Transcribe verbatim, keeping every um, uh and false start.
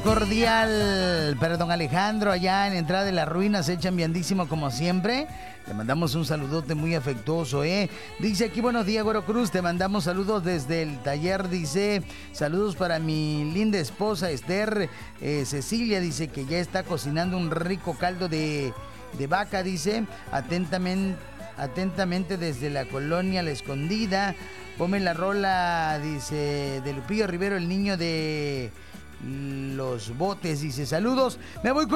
cordial para don Alejandro allá en Entrada de las Ruinas, hecha enviandísimo como siempre. Le mandamos un saludote muy afectuoso, ¿eh? Dice aquí, buenos días, Güero Cruz, te mandamos saludos desde el taller, dice, saludos para mi linda esposa Esther, eh, Cecilia, dice que ya está cocinando un rico caldo de, de vaca, dice, atentamente, atentamente desde la colonia La Escondida. Ponme la rola, dice, de Lupillo Rivero, el niño de los botes, dice, saludos, me voy con